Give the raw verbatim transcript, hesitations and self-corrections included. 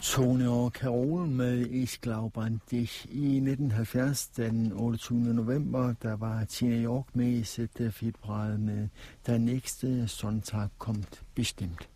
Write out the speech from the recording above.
Tone og Carol med Ich glaub an dich. I nitten halvfjerds, den otteogtyvende november, der var Tina York med i sætte februar med Der næste Sonntag kommt bestimmt.